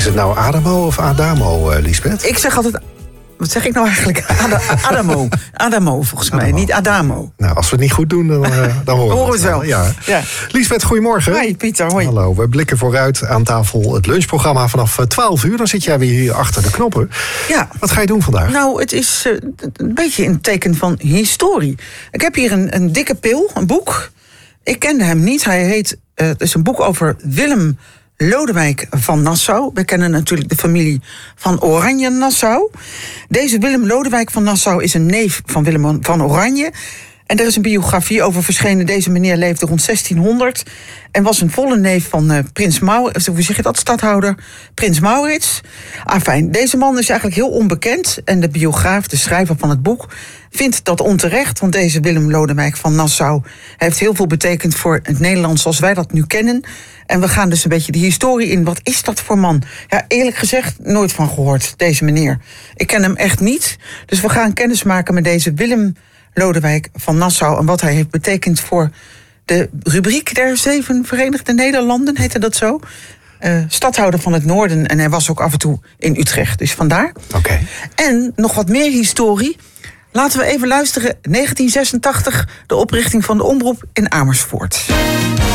Is het nou Adamo of Adamo, Liesbeth? Ik zeg altijd... Wat zeg ik nou eigenlijk? Adamo. Adamo, volgens mij. Niet Adamo. Nou, als we het niet goed doen, dan horen we het wel. Ja. Liesbeth, goedemorgen. Hoi, Pieter. Hoi. Hallo, we blikken vooruit aan tafel het lunchprogramma vanaf 12 uur. Dan zit jij weer hier achter de knoppen. Ja. Wat ga je doen vandaag? Nou, het is een beetje in het teken van historie. Ik heb hier een dikke pil, een boek. Ik kende hem niet. Hij heet... het is een boek over Willem Lodewijk van Nassau. We kennen natuurlijk de familie van Oranje-Nassau. Deze Willem Lodewijk van Nassau is een neef van Willem van Oranje. En er is een biografie over verschenen. Deze meneer leefde rond 1600 en was een volle neef van prins Maurits, hoe zeg je dat, stadhouder Prins Maurits. Fijn, deze man is eigenlijk heel onbekend en de biograaf, de schrijver van het boek, vindt dat onterecht, want deze Willem Lodewijk van Nassau heeft heel veel betekend voor het Nederland zoals wij dat nu kennen. En we gaan dus een beetje de historie in. Wat is dat voor man? Ja, eerlijk gezegd, nooit van gehoord, deze meneer. Ik ken hem echt niet. Dus we gaan kennis maken met deze Willem Lodewijk van Nassau en wat hij heeft betekend voor de rubriek der 7 Verenigde Nederlanden, heette dat zo. Stadhouder van het Noorden en hij was ook af en toe in Utrecht, dus vandaar. Oké. En nog wat meer historie. Laten we even luisteren. 1986, de oprichting van de omroep in Amersfoort.